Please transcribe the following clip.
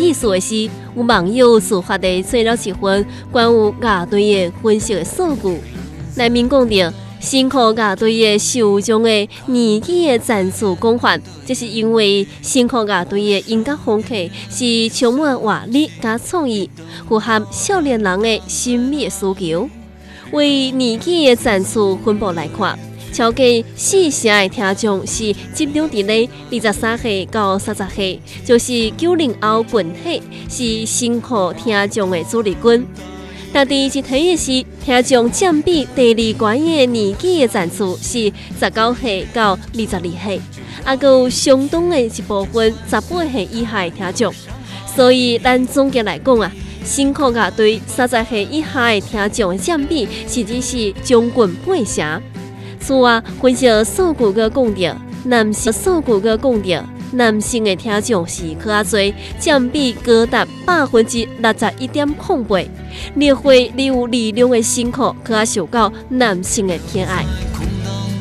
意思的是，有网友自发地做了一份关于乐队的分析的数据，内面讲到。辛苦乐队的受众的年纪的层次广泛，这是因为辛苦乐队的音乐风格是充满活力加创意，符合少年人的审美需求。为年纪的层次分布来看，超过4成的听众是集中伫咧23岁到30岁，就是90后群体是辛苦听众的主力军。但第一题的是听众占比第2关的年纪的层次是19岁到22岁，还有相当的一部分18岁以下的听众。所以咱总结来讲辛苦乐队30岁以下的听众的占比实际是将近8成。此外，分析数据个讲到，男性的听众是较较侪，占比高达61.08%，列回你有力量的辛苦，较受到男性的偏爱。